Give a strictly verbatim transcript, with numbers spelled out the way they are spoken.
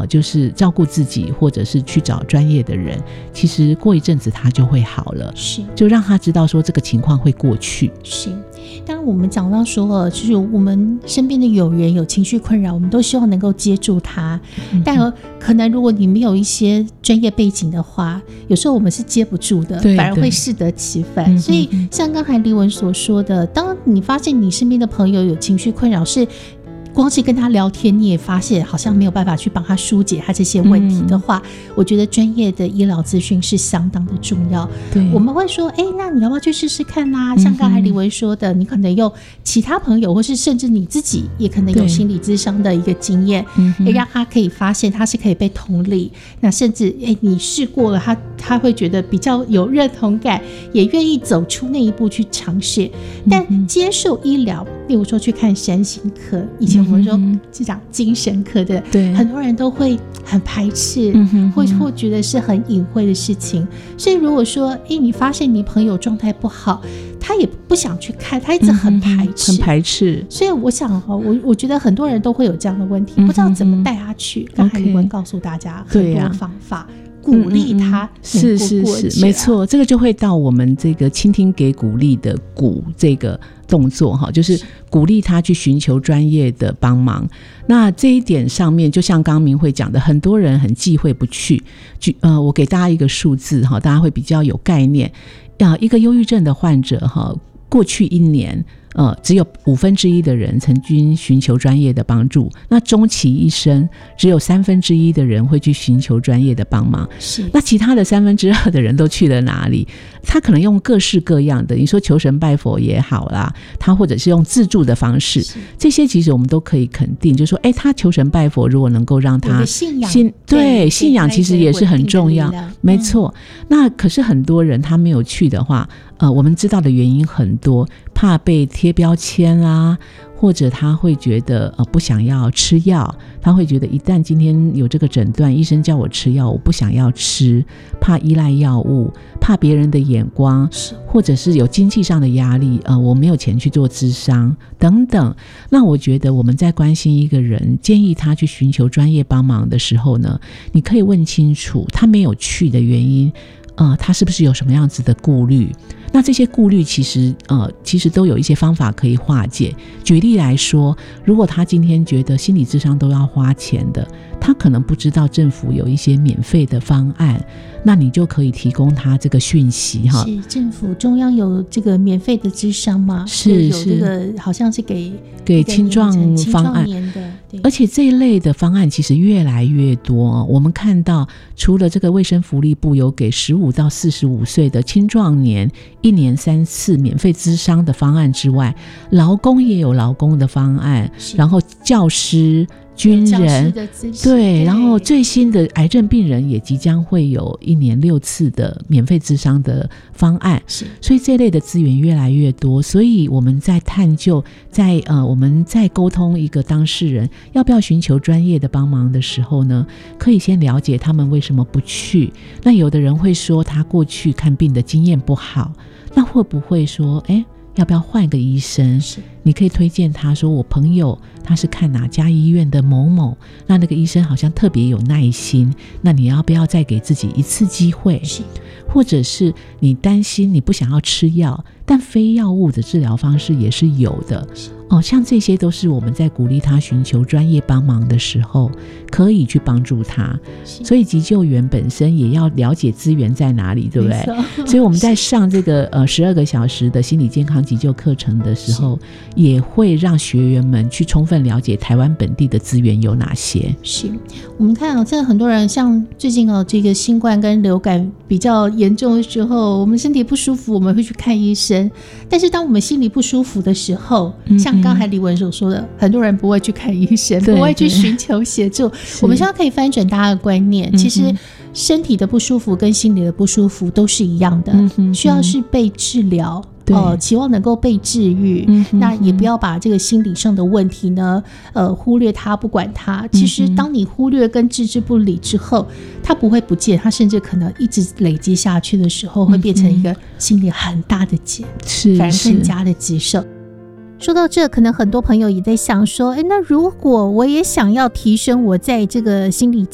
呃，就是照顾自己或者是去找专业的人，其实过一阵子他就会好了，是，就让他知道说这个情况会过去。 是，当然我们讲到说就是我们身边的友人有情绪困扰，我们都希望能够接住他、嗯、但可能如果你没有一些专业背景的话，有时候我们是接不住的，反而会适得其反、嗯、所以像刚才丽文所说的，当你发现你身边的朋友有情绪困扰，是光是跟他聊天你也发现好像没有办法去帮他疏解他这些问题的话、嗯、我觉得专业的医疗咨询是相当的重要。对，我们会说哎，那你要不要去试试看啦、啊、像刚才李文说的、嗯、你可能有其他朋友或是甚至你自己也可能有心理咨商的一个经验，也让他可以发现他是可以被同理，那甚至哎你试过了，他他会觉得比较有认同感，也愿意走出那一步去尝试。但接受医疗，例如说去看身心科，以前我们说是讲精神科的，对，很多人都会很排斥，嗯、或或觉得是很隐晦的事情。所以如果说，哎，你发现你朋友状态不好，他也不想去看，他一直很排斥， 嗯、很排斥。 所以我想哈，我我觉得很多人都会有这样的问题，嗯、不知道怎么带他去。刚才李文告诉大家很多方法。鼓励他、嗯嗯、 是是是，没错，这个就会到我们这个倾听给鼓励的鼓这个动作哈，就是鼓励他去寻求专业的帮忙。那这一点上面，就像刚刚明慧讲的，很多人很忌讳不去。呃，我给大家一个数字哈，大家会比较有概念。啊，一个忧郁症的患者哈，过去一年。呃，只有五分之一的人曾经寻求专业的帮助，那终其一生只有三分之一的人会去寻求专业的帮忙，是，那其他的三分之二的人都去了哪里？他可能用各式各样的，你说求神拜佛也好啦，他或者是用自助的方式，这些其实我们都可以肯定，就是说哎，他求神拜佛如果能够让他信仰， 信对信仰其实也是很重要，没错、嗯、那可是很多人他没有去的话，呃，我们知道的原因很多，怕被贴标签啦，或者他会觉得呃不想要吃药，他会觉得一旦今天有这个诊断，医生叫我吃药，我不想要吃，怕依赖药物，怕别人的眼光，或者是有经济上的压力，呃，我没有钱去做咨商等等。那我觉得我们在关心一个人，建议他去寻求专业帮忙的时候呢，你可以问清楚他没有去的原因，呃，他是不是有什么样子的顾虑？那这些顾虑其实呃，其实都有一些方法可以化解。举例来说，如果他今天觉得心理咨商都要花钱的，他可能不知道政府有一些免费的方案，那你就可以提供他这个讯息哈。 是政府中央有这个免费的咨商吗？ 是有这个好像是给给青壮方案的， 而且这一类的方案其实越来越多。我们看到除了这个卫生福利部有给十五到四十五岁的青壮年一年三次免费咨商的方案之外，劳工也有劳工的方案，然后教师军人，对，然后最新的癌症病人也即将会有一年六次的免费咨商的方案，所以这类的资源越来越多。所以我们在探究，在呃我们在沟通一个当事人要不要寻求专业的帮忙的时候呢，可以先了解他们为什么不去。那有的人会说他过去看病的经验不好，那会不会说哎，要不要换个医生？你可以推荐他说，我朋友他是看哪家医院的某某，那那个医生好像特别有耐心，那你要不要再给自己一次机会？或者是你担心你不想要吃药，但非药物的治疗方式也是有的哦，像这些都是我们在鼓励他寻求专业帮忙的时候可以去帮助他。所以急救员本身也要了解资源在哪里，对不对？所以我们在上这个呃十二个小时的心理健康急救课程的时候，也会让学员们去充分了解台湾本地的资源有哪些。 是，我们看啊，真的很多人像最近哦，这个新冠跟流感比较严重的时候，我们身体不舒服，我们会去看医生。但是当我们心里不舒服的时候，嗯、像刚才李文所说的，很多人不会去看医生，不会去寻求协助。我们希望可以翻转大家的观念，其实身体的不舒服跟心理的不舒服都是一样的，嗯、需要是被治疗。呃，期望能够被治愈、嗯、那也不要把这个心理上的问题呢呃，忽略它不管它。其实当你忽略跟置之不理之后，它不会不见，它甚至可能一直累积下去的时候会变成一个心理很大的结， 是反而更加的棘手。说到这，可能很多朋友也在想说，诶，那如果我也想要提升我在这个心理